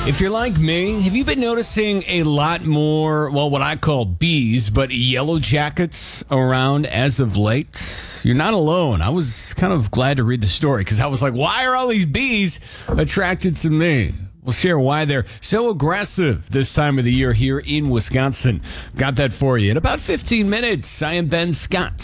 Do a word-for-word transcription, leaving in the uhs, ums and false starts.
If you're like me, have you been noticing a lot more, well, what I call bees, but yellow jackets around as of late? You're not alone. I was kind of glad to read the story because I was like, why are all these bees attracted to me? We'll share why they're so aggressive this time of the year here in Wisconsin. Got that for you in about fifteen minutes. I am Ben Scott.